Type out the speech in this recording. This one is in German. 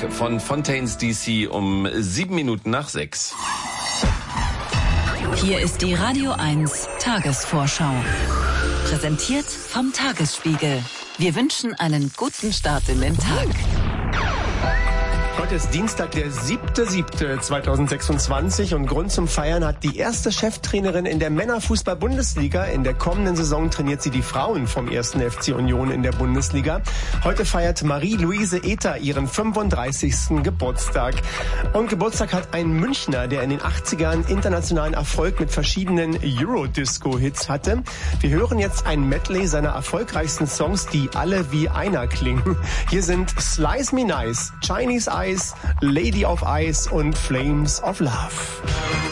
von Fontaines DC um 7:07. Hier ist die Radio 1 Tagesvorschau. Präsentiert vom Tagesspiegel. Wir wünschen einen guten Start in den Tag. Heute ist Dienstag, der 7.7.2026 und Grund zum Feiern hat die erste Cheftrainerin in der Männerfußball-Bundesliga. In der kommenden Saison trainiert sie die Frauen vom 1. FC Union in der Bundesliga. Heute feiert Marie-Louise Ether ihren 35. Geburtstag. Und Geburtstag hat ein Münchner, der in den 80ern internationalen Erfolg mit verschiedenen Eurodisco-Hits hatte. Wir hören jetzt ein Medley seiner erfolgreichsten Songs, die alle wie einer klingen. Hier sind Slice Me Nice, Chinese Eyes, Lady of Ice und Flames of Love.